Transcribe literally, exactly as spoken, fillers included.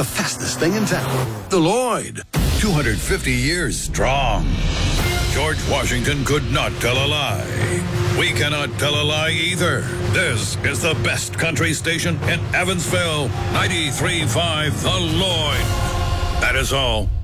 the fastest thing in town. The Lloyd. two hundred fifty years strong. George Washington could not tell a lie. We cannot tell a lie either. This is the best country station in Evansville. ninety-three point five The Lloyd. That is all.